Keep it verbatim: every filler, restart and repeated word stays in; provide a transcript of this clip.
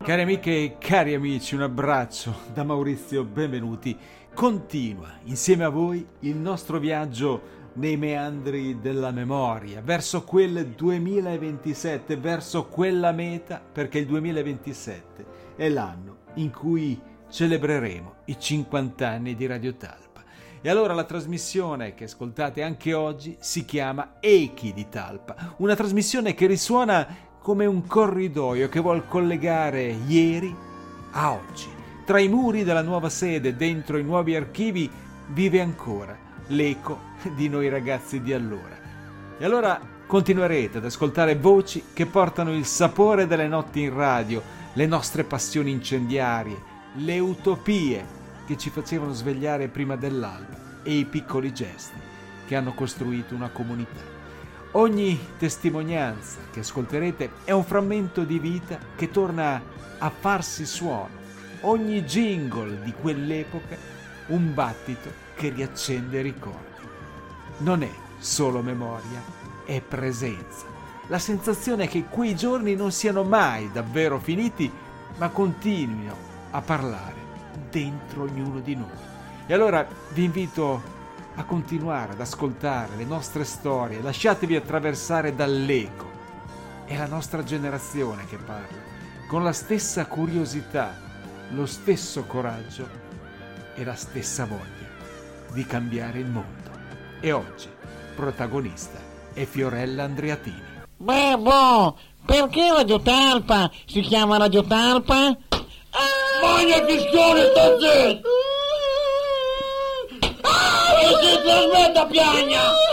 Cari amiche e cari amici, un abbraccio da Maurizio Benvenuti. Continua insieme a voi il nostro viaggio nei meandri della memoria, verso quel duemilaventisette, verso quella meta, perché il duemilaventisette è l'anno in cui celebreremo i cinquanta anni di Radio Talpa. E allora la trasmissione che ascoltate anche oggi si chiama Echi di Talpa, una trasmissione che risuona come un corridoio che vuol collegare ieri a oggi. Tra i muri della nuova sede, dentro i nuovi archivi, vive ancora l'eco di noi ragazzi di allora. E allora continuerete ad ascoltare voci che portano il sapore delle notti in radio, le nostre passioni incendiarie, le utopie che ci facevano svegliare prima dell'alba e i piccoli gesti che hanno costruito una comunità. Ogni testimonianza che ascolterete è un frammento di vita che torna a farsi suono. Ogni jingle di quell'epoca un battito che riaccende ricordi. Non è solo memoria, è presenza. La sensazione è che quei giorni non siano mai davvero finiti, ma continuino a parlare dentro ognuno di noi. E allora vi invito a continuare ad ascoltare le nostre storie, lasciatevi attraversare dall'eco. È la nostra generazione che parla, con la stessa curiosità, lo stesso coraggio e la stessa voglia di cambiare il mondo. E oggi protagonista è Fiorella Andreatini. Beh, boh, perché Radio Talpa si chiama Radio Talpa? Magna fischione, sta zitto! E si trasmetta piagna!